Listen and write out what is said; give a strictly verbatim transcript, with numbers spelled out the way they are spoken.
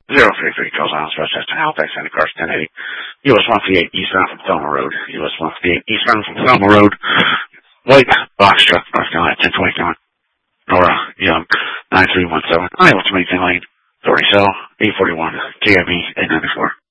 zero three three Charles Island, Westchester, Halifax, Santa Cruz, ten eighty. U S one fifty-eight eastbound from Thelma Road. U S one fifty-eight eastbound from Thelma Road. White box truck, North Carolina, ten twenty-nine. Nora Young, nine three one seven. Iowa, Twenty Lane. Authority cell, eight forty-one. K I B, eight ninety-four.